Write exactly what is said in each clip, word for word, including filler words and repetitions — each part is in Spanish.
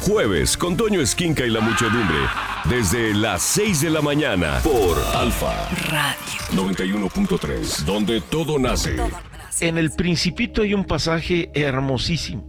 Jueves con Toño Esquinca y la muchedumbre. Desde las seis de la mañana por Alfa Radio noventa y uno punto tres, donde todo nace. En El Principito hay un pasaje hermosísimo.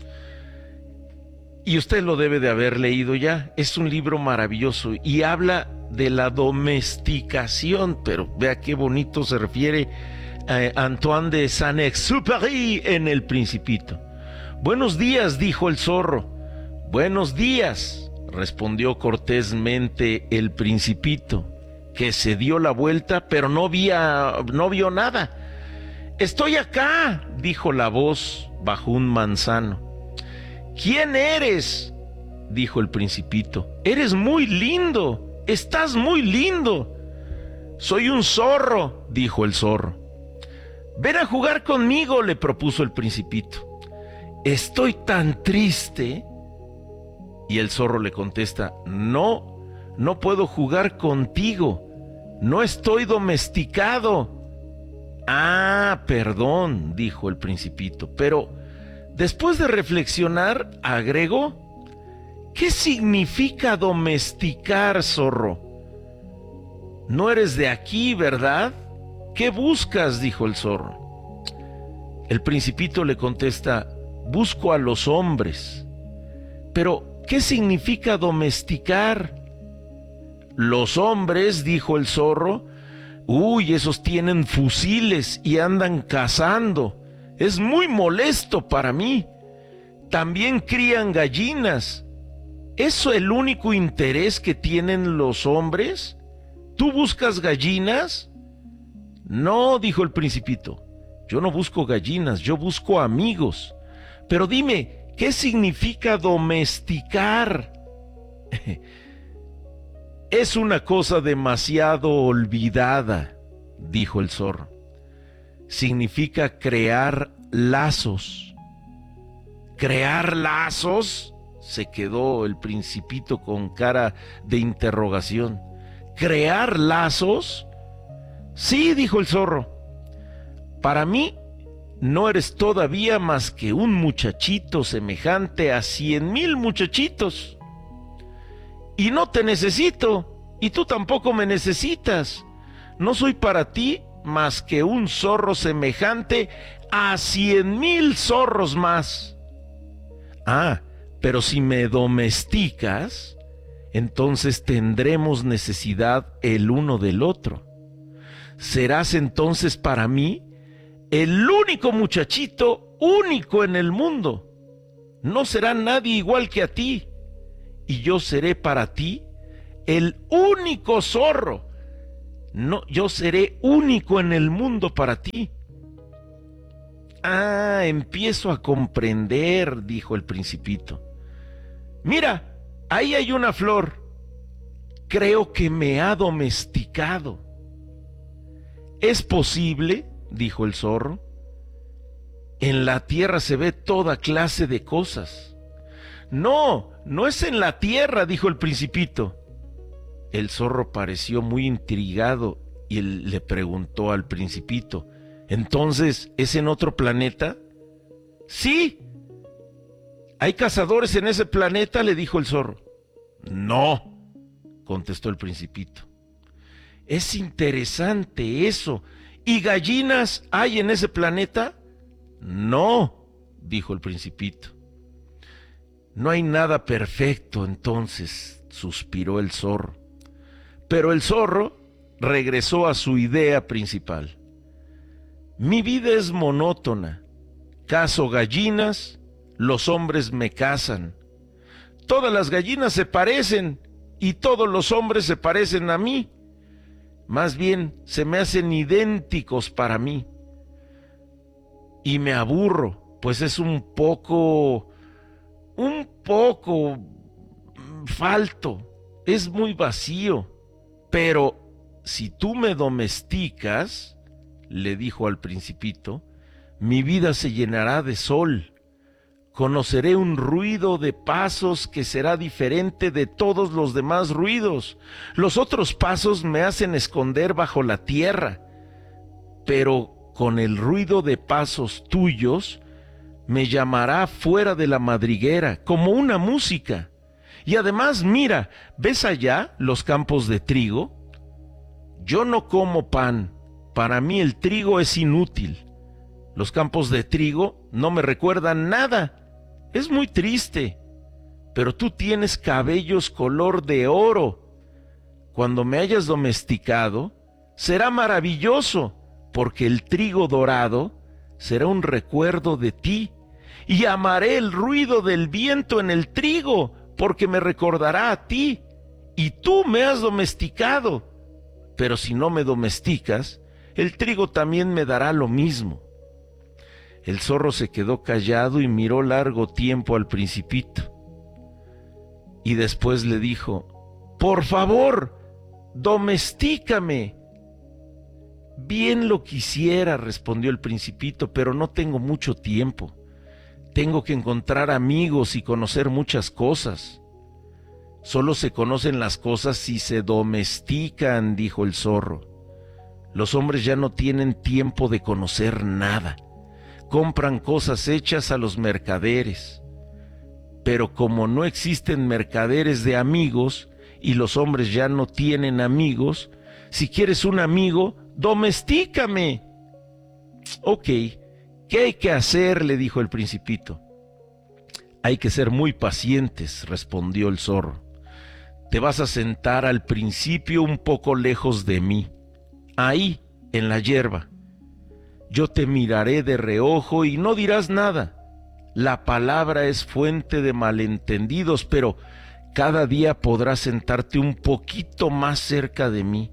Y usted lo debe de haber leído ya. Es un libro maravilloso y habla de la domesticación. Pero vea qué bonito se refiere a Antoine de Saint-Exupéry en El Principito. Buenos días, dijo el zorro. Buenos días, respondió cortésmente el Principito, que se dio la vuelta, pero no vía, no vio nada. Estoy acá, dijo la voz bajo un manzano. ¿Quién eres?, dijo el Principito. Eres muy lindo, estás muy lindo. Soy un zorro, dijo el zorro. Ven a jugar conmigo, le propuso el Principito. Estoy tan triste. Y el zorro le contesta, no, no puedo jugar contigo, no estoy domesticado. Ah, perdón, dijo el Principito, pero después de reflexionar, agregó, ¿qué significa domesticar, zorro? No eres de aquí, ¿verdad? ¿Qué buscas?, dijo el zorro. El Principito le contesta, busco a los hombres. Pero, ¿qué significa domesticar? Los hombres, dijo el zorro, uy, esos tienen fusiles y andan cazando. Es muy molesto para mí. También crían gallinas. ¿Es el único interés que tienen los hombres? ¿Tú buscas gallinas? No, dijo el Principito, yo no busco gallinas, yo busco amigos. Pero dime, ¿qué significa domesticar? Es una cosa demasiado olvidada, dijo el zorro. Significa crear lazos. ¿Crear lazos?, se quedó el Principito con cara de interrogación. ¿Crear lazos? Sí, dijo el zorro. Para mí, no eres todavía más que un muchachito semejante a cien mil muchachitos. Y no te necesito, y tú tampoco me necesitas. No soy para ti más que un zorro semejante a cien mil zorros más. Ah, pero si me domesticas, entonces tendremos necesidad el uno del otro. Serás entonces para mí el único muchachito único en el mundo. No será nadie igual que a ti. Y yo seré para ti el único zorro. No, yo seré único en el mundo para ti. Ah, empiezo a comprender, dijo el Principito. Mira, ahí hay una flor. Creo que me ha domesticado. ¿Es posible?, dijo el zorro. En la tierra se ve toda clase de cosas. No, no es en la tierra, dijo el Principito. El zorro pareció muy intrigado y él le preguntó al Principito, ¿entonces es en otro planeta? Sí. ¿Hay cazadores en ese planeta?, le dijo el zorro. No, contestó el Principito. Es interesante eso. ¿Y gallinas hay en ese planeta? No, dijo el Principito. No hay nada perfecto entonces, suspiró el zorro. Pero el zorro regresó a su idea principal. Mi vida es monótona. Cazo gallinas, los hombres me cazan. Todas las gallinas se parecen y todos los hombres se parecen a mí. Más bien, se me hacen idénticos para mí. Y me aburro, pues es un poco, un poco falto, es muy vacío. Pero si tú me domesticas, le dijo al Principito, mi vida se llenará de sol. Conoceré un ruido de pasos que será diferente de todos los demás ruidos. Los otros pasos me hacen esconder bajo la tierra, pero con el ruido de pasos tuyos me llamará fuera de la madriguera, como una música. Y además, mira, ¿ves allá los campos de trigo? Yo no como pan, para mí el trigo es inútil. Los campos de trigo no me recuerdan nada. Es muy triste. Pero tú tienes cabellos color de oro. Cuando me hayas domesticado, será maravilloso, porque el trigo dorado será un recuerdo de ti. Y amaré el ruido del viento en el trigo, porque me recordará a ti. Y tú me has domesticado. Pero si no me domesticas, el trigo también me dará lo mismo. El zorro se quedó callado y miró largo tiempo al Principito. Y después le dijo: por favor, domestícame. Bien lo quisiera, respondió el Principito, pero no tengo mucho tiempo. Tengo que encontrar amigos y conocer muchas cosas. Solo se conocen las cosas si se domestican, dijo el zorro. Los hombres ya no tienen tiempo de conocer nada. Compran cosas hechas a los mercaderes. Pero como no existen mercaderes de amigos y los hombres ya no tienen amigos, si quieres un amigo, domestícame. Ok, ¿qué hay que hacer?, le dijo el Principito. Hay que ser muy pacientes, respondió el zorro. Te vas a sentar al principio un poco lejos de mí, ahí, en la hierba. Yo te miraré de reojo y no dirás nada. La palabra es fuente de malentendidos, pero cada día podrás sentarte un poquito más cerca de mí.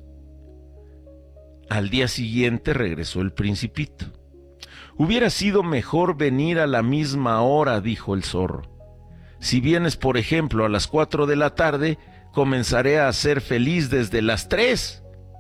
Al día siguiente regresó el Principito. Hubiera sido mejor venir a la misma hora, dijo el zorro. Si vienes, por ejemplo, a las cuatro de la tarde, comenzaré a ser feliz desde las tres.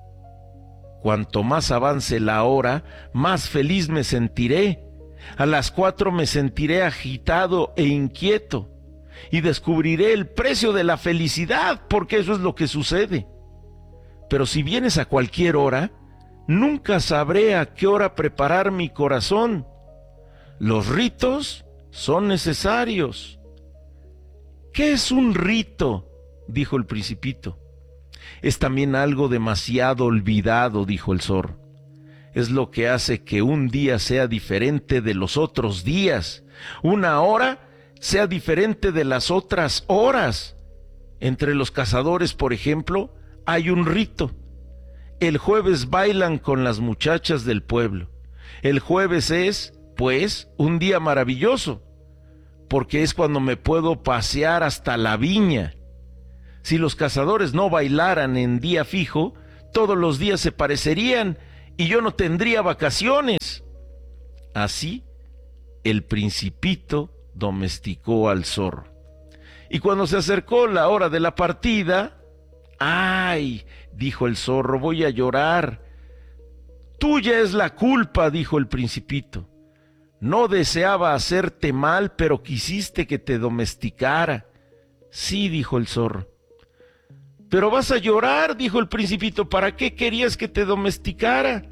Cuanto más avance la hora, más feliz me sentiré. A las cuatro me sentiré agitado e inquieto y descubriré el precio de la felicidad, porque eso es lo que sucede. Pero si vienes a cualquier hora, nunca sabré a qué hora preparar mi corazón. Los ritos son necesarios. ¿Qué es un rito?, dijo el Principito. Es también algo demasiado olvidado, dijo el zorro. Es lo que hace que un día sea diferente de los otros días, una hora sea diferente de las otras horas. Entre los cazadores, por ejemplo, hay un rito. El jueves bailan con las muchachas del pueblo. El jueves es, pues, un día maravilloso, porque es cuando me puedo pasear hasta la viña. Si los cazadores no bailaran en día fijo, todos los días se parecerían y yo no tendría vacaciones. Así, el Principito domesticó al zorro. Y cuando se acercó la hora de la partida, ¡ay!, dijo el zorro, voy a llorar. Tuya es la culpa, dijo el Principito. No deseaba hacerte mal, pero quisiste que te domesticara. Sí, dijo el zorro. Pero vas a llorar, dijo el Principito, ¿para qué querías que te domesticara?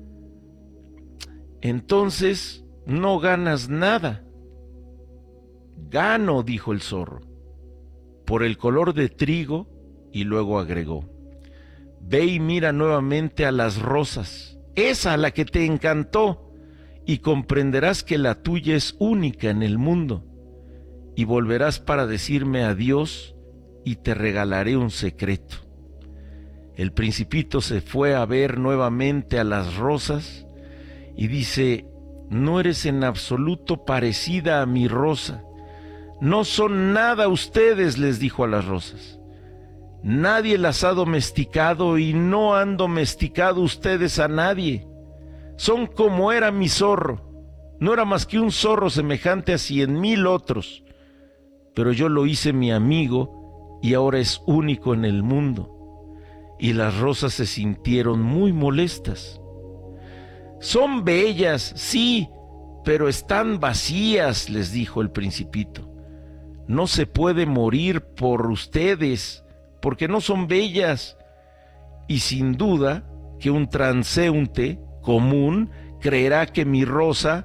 Entonces no ganas nada. Gano, dijo el zorro, por el color de trigo, y luego agregó: ve y mira nuevamente a las rosas, esa la que te encantó, y comprenderás que la tuya es única en el mundo, y volverás para decirme adiós y te regalaré un secreto. El Principito se fue a ver nuevamente a las rosas y dice: no eres en absoluto parecida a mi rosa. No son nada ustedes, les dijo a las rosas. Nadie las ha domesticado y no han domesticado ustedes a nadie. Son como era mi zorro. No era más que un zorro semejante a cien mil otros. Pero yo lo hice mi amigo y ahora es único en el mundo. Y las rosas se sintieron muy molestas. Son bellas, sí, pero están vacías, les dijo el Principito. No se puede morir por ustedes, porque no son bellas. Y sin duda que un transeúnte común creerá que mi rosa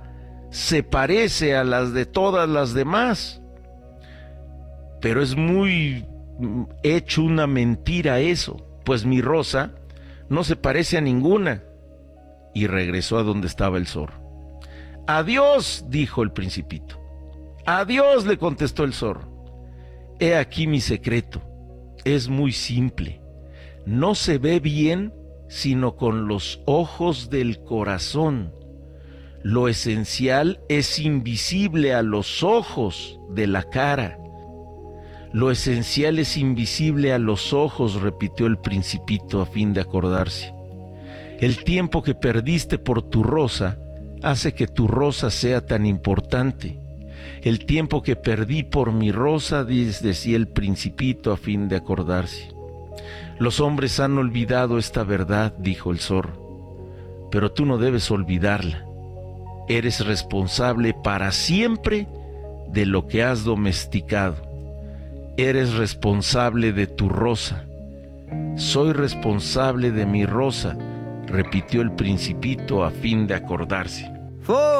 se parece a las de todas las demás. Pero es muy hecho una mentira eso, pues mi rosa no se parece a ninguna. Y regresó a donde estaba el zorro. Adiós, dijo el Principito. Adiós, le contestó el zorro. He aquí mi secreto. Es muy simple. No se ve bien sino con los ojos del corazón. Lo esencial es invisible a los ojos de la cara. Lo esencial es invisible a los ojos, repitió el Principito a fin de acordarse. El tiempo que perdiste por tu rosa hace que tu rosa sea tan importante. El tiempo que perdí por mi rosa, decía el Principito a fin de acordarse. Los hombres han olvidado esta verdad, dijo el zorro, pero tú no debes olvidarla. Eres responsable para siempre de lo que has domesticado. Eres responsable de tu rosa. Soy responsable de mi rosa, repitió el Principito a fin de acordarse.